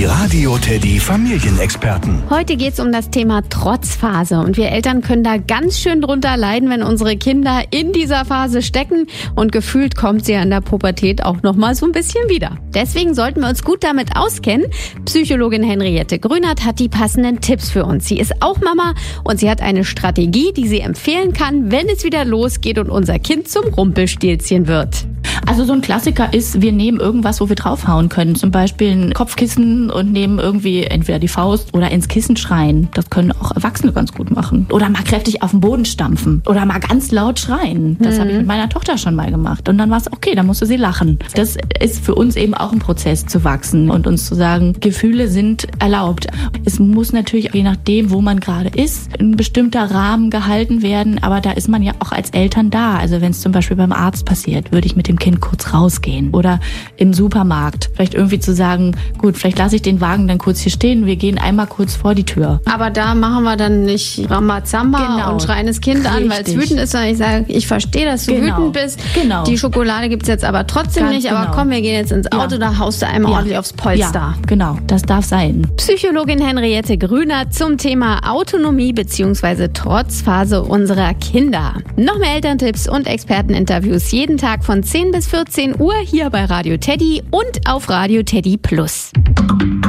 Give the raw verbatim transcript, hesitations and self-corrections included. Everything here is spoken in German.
Radio Teddy Familienexperten. Heute geht es um das Thema Trotzphase und wir Eltern können da ganz schön drunter leiden, wenn unsere Kinder in dieser Phase stecken und gefühlt kommt sie an der Pubertät auch noch mal so ein bisschen wieder. Deswegen sollten wir uns gut damit auskennen. Psychologin Henriette Grünert hat die passenden Tipps für uns. Sie ist auch Mama und sie hat eine Strategie, die sie empfehlen kann, wenn es wieder losgeht und unser Kind zum Rumpelstilzchen wird. Also so ein Klassiker ist, wir nehmen irgendwas, wo wir draufhauen können. Zum Beispiel ein Kopfkissen und nehmen irgendwie entweder die Faust oder ins Kissen schreien. Das können auch Erwachsene ganz gut machen. Oder mal kräftig auf den Boden stampfen. Oder mal ganz laut schreien. Das mhm. habe ich mit meiner Tochter schon mal gemacht. Und dann war es okay, dann musste sie lachen. Das ist für uns eben auch ein Prozess zu wachsen und uns zu sagen, Gefühle sind erlaubt. Es muss natürlich, je nachdem, wo man gerade ist, ein bestimmter Rahmen gehalten werden. Aber da ist man ja auch als Eltern da. Also wenn es zum Beispiel beim Arzt passiert, würde ich mit dem Kind kurz rausgehen. Oder im Supermarkt. Vielleicht irgendwie zu sagen, gut, vielleicht lasse ich den Wagen dann kurz hier stehen. Wir gehen einmal kurz vor die Tür. Aber da machen wir dann nicht Rambazamba Genau. und schreien das Kind an, weil es wütend ist, sondern ich sage, ich verstehe, dass du Genau. wütend bist. Genau. Die Schokolade gibt's jetzt aber trotzdem Ganz nicht. Aber genau. komm, wir gehen jetzt ins Auto, Ja. da haust du einmal Ja. ordentlich aufs Polster. Ja, genau. Das darf sein. Psychologin Henriette Grünert zum Thema Autonomie bzw. Trotzphase unserer Kinder. Noch mehr Elterntipps und Experteninterviews jeden Tag von zehn bis vierzehn Uhr hier bei Radio Teddy und auf Radio Teddy Plus.